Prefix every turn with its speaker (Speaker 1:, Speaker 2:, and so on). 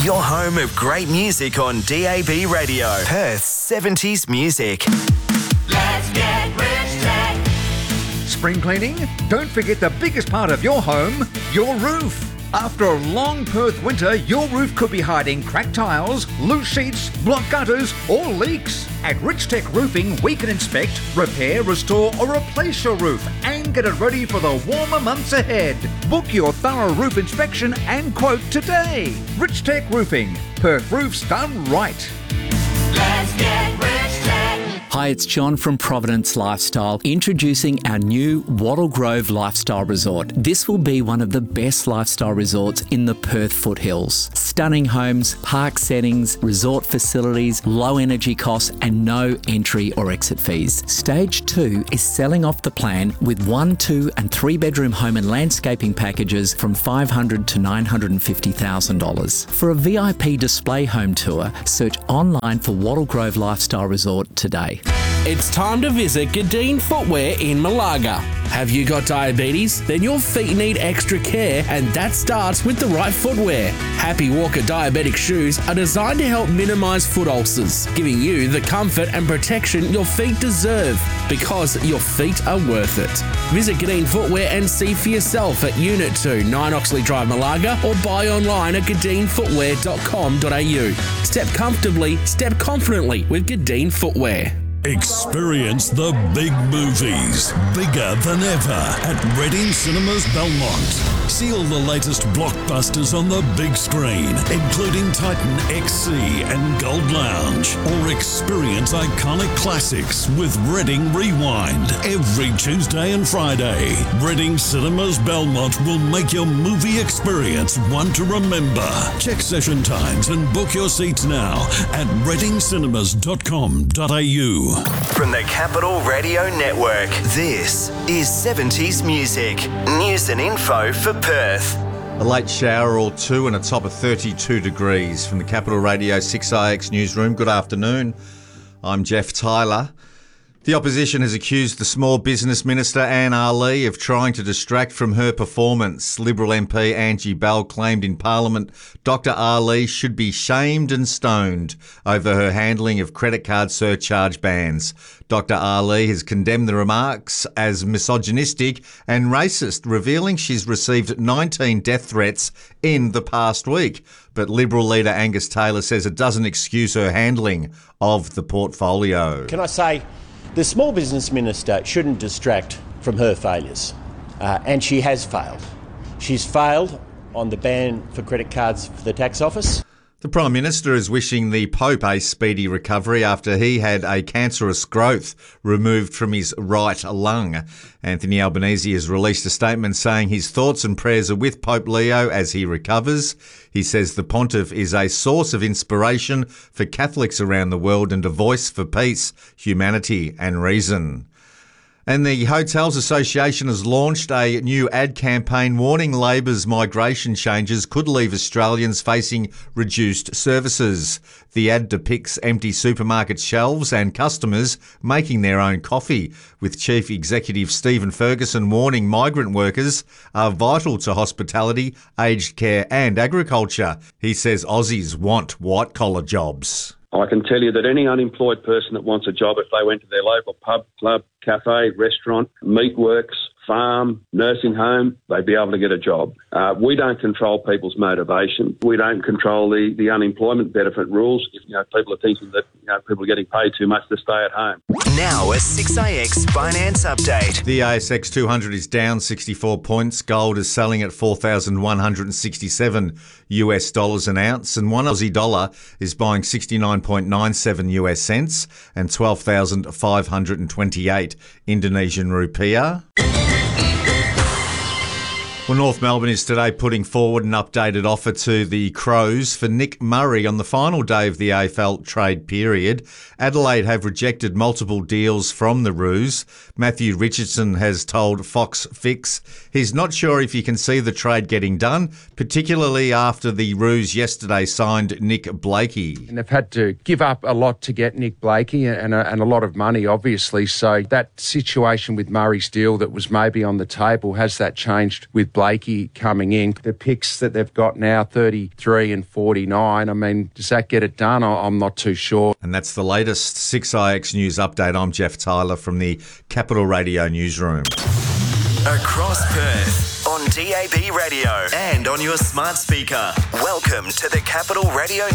Speaker 1: Your home of great music on DAB Radio. Perth's 70s music.
Speaker 2: Let's get Rich Tech.
Speaker 3: Spring cleaning? Don't forget the biggest part of your home, your roof. After a long Perth winter, your roof could be hiding cracked tiles, loose sheets, blocked gutters, or leaks. At Rich Tech Roofing, we can inspect, repair, restore, or replace your roof and get it ready for the warmer months ahead. Book your thorough roof inspection and quote today. Rich Tech Roofing. Perth roofs done right.
Speaker 2: Let's get Rich Tech.
Speaker 4: Hi, it's John from Providence Lifestyle, introducing our new Wattle Grove Lifestyle Resort. This will be one of the best lifestyle resorts in the Perth foothills. Stunning homes, park settings, resort facilities, low energy costs and no entry or exit fees. Stage 2 is selling off the plan with 1, 2 and 3 bedroom home and landscaping packages from $500,000 to $950,000. For a VIP display home tour, search online for Wattle Grove Lifestyle Resort today.
Speaker 5: It's time to visit Gadeen Footwear in Malaga. Have you got diabetes? Then your feet need extra care, and that starts with the right footwear. Happy Walker diabetic shoes are designed to help minimise foot ulcers, giving you the comfort and protection your feet deserve, because your feet are worth it. Visit Gadeen Footwear and see for yourself at Unit 2, 9 Oxley Drive, Malaga, or buy online at gadeenfootwear.com.au. Step comfortably, step confidently with Gadeen Footwear.
Speaker 6: Experience the big movies, bigger than ever, at Reading Cinemas Belmont. See all the latest blockbusters on the big screen, including Titan XC and Gold Lounge. Or experience iconic classics with Reading Rewind. Every Tuesday and Friday, Reading Cinemas Belmont will make your movie experience one to remember. Check session times and book your seats now at readingcinemas.com.au.
Speaker 1: From the Capital Radio Network, this is 70s Music. News and info for Perth.
Speaker 7: A late shower or two and a top of 32 degrees from the Capital Radio 6IX newsroom. Good afternoon. I'm Jeff Tyler. The opposition has accused the Small Business Minister Anne Ali of trying to distract from her performance. Liberal MP Angie Bell claimed in Parliament Dr Ali should be shamed and stoned over her handling of credit card surcharge bans. Dr Ali has condemned the remarks as misogynistic and racist, revealing she's received 19 death threats in the past week. But Liberal leader Angus Taylor says it doesn't excuse her handling of the portfolio.
Speaker 8: Can I say, the Small Business Minister shouldn't distract from her failures, and she has failed. She's failed on the ban for credit cards for the tax office.
Speaker 7: The Prime Minister is wishing the Pope a speedy recovery after he had a cancerous growth removed from his right lung. Anthony Albanese has released a statement saying his thoughts and prayers are with Pope Leo as he recovers. He says the Pontiff is a source of inspiration for Catholics around the world and a voice for peace, humanity and reason. And the Hotels Association has launched a new ad campaign warning Labor's migration changes could leave Australians facing reduced services. The ad depicts empty supermarket shelves and customers making their own coffee, with Chief Executive Stephen Ferguson warning migrant workers are vital to hospitality, aged care and agriculture. He says Aussies want white-collar jobs.
Speaker 9: I can tell you that any unemployed person that wants a job, if they went to their local pub, club, cafe, restaurant, meatworks, farm, nursing home, they'd be able to get a job. We don't control people's motivation. We don't control the unemployment benefit rules. If people are thinking that people are getting paid too much to stay at home.
Speaker 1: Now a 6IX finance update.
Speaker 7: The ASX 200 is down 64 points. Gold is selling at $4,167 US dollars an ounce, and one Aussie dollar is buying 69.97 US cents and 12,528 Indonesian rupiah. Well, North Melbourne is today putting forward an updated offer to the Crows for Nick Murray on the final day of the AFL trade period. Adelaide have rejected multiple deals from the Roos. Matthew Richardson has told Fox Fix he's not sure if he can see the trade getting done, particularly after the Roos yesterday signed Nick Blakey.
Speaker 10: And they've had to give up a lot to get Nick Blakey and a lot of money, obviously. So that situation with Murray's deal that was maybe on the table, has that changed with Blakey coming in. The picks that they've got now, 33 and 49, I mean, does that get it done? I'm not too sure.
Speaker 7: And that's the latest 6IX News update. I'm Jeff Tyler from the Capital Radio newsroom.
Speaker 1: Across Perth, on DAB radio and on your smart speaker. Welcome to the Capital Radio